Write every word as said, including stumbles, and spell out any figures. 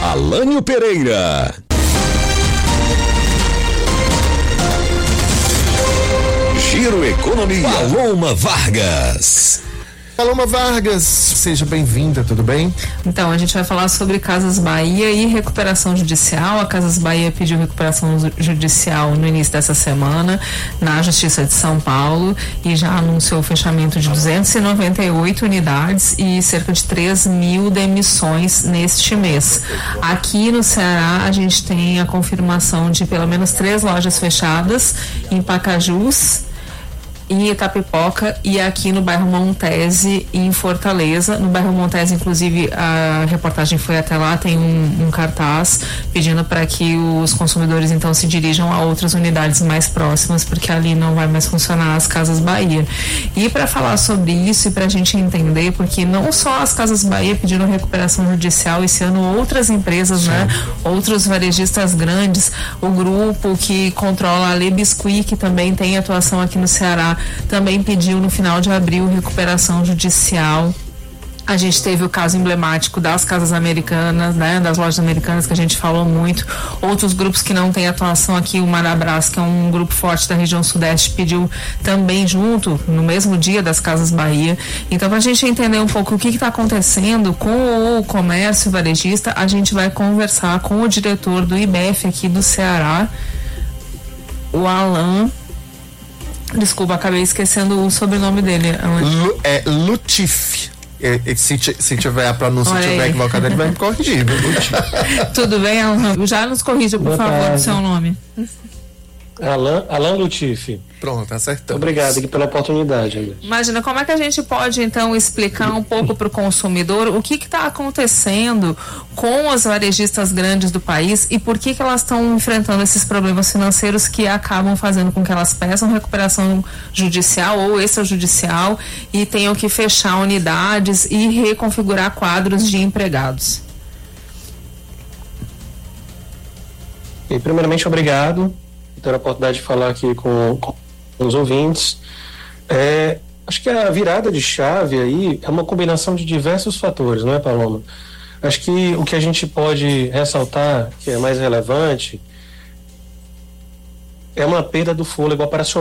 Alânio Pereira. Giro Economia. Paloma Vargas. Paloma Vargas, seja bem-vinda, tudo bem? Então, a gente vai falar sobre Casas Bahia e recuperação judicial. A Casas Bahia pediu recuperação judicial no início dessa semana na Justiça de São Paulo e já anunciou o fechamento de duzentas e noventa e oito unidades e cerca de três mil demissões neste mês. Aqui no Ceará, a gente tem a confirmação de pelo menos três lojas fechadas em Pacajus, em Itapipoca e aqui no bairro Montese, em Fortaleza. No bairro Montese, inclusive, a reportagem foi até lá, tem um, um cartaz pedindo para que os consumidores então se dirijam a outras unidades mais próximas, porque ali não vai mais funcionar as Casas Bahia. E para falar sobre isso e para a gente entender, porque não só as Casas Bahia pediram recuperação judicial esse ano, outras empresas, Sim. né? Outros varejistas grandes, o grupo que controla a Le Biscuit, que também tem atuação aqui no Ceará, também pediu no final de abril recuperação judicial. A gente teve o caso emblemático das casas americanas, né, das lojas americanas, que a gente falou muito. Outros grupos que não têm atuação aqui, o Marabras, que é um grupo forte da região sudeste, pediu também junto, no mesmo dia das Casas Bahia. Então, para a gente entender um pouco o que está acontecendo com o comércio varejista, a gente vai conversar com o diretor do I B F aqui do Ceará, o Alan. Desculpa, acabei esquecendo o sobrenome dele. Lu, é Lutif. É, é, se, se tiver a pronúncia tiver equivocada, ele vai me corrigir. Tudo bem, Alan? Já nos corrija, por Boa favor, tarde. O seu nome. Alan, Alan Lutif. Pronto, acertamos. Obrigado aqui pela oportunidade. Amigo. Imagina, como é que a gente pode então explicar um pouco para o consumidor o que está acontecendo com as varejistas grandes do país e por que que elas estão enfrentando esses problemas financeiros que acabam fazendo com que elas peçam recuperação judicial ou extrajudicial e tenham que fechar unidades e reconfigurar quadros de empregados. E primeiramente, obrigado ter a oportunidade de falar aqui com, com os ouvintes. É, acho que a virada de chave aí é uma combinação de diversos fatores, não é, Paloma? Acho que o que a gente pode ressaltar, que é mais relevante, é uma perda do fôlego operacional